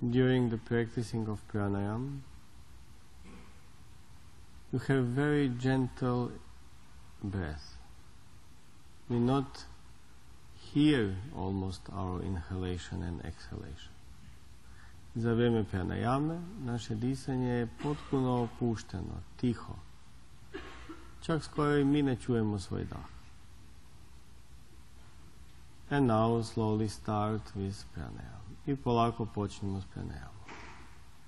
during the practicing of pranayama, you have very gentle breath. We not hear almost our inhalation and exhalation. Za vrijeme pranayame naše disanje je potpuno opušteno, tiho. Čak skoro i mi ne čujemo svoj dah. And now slowly start with pranayama. I polako počnemo s pranayamom.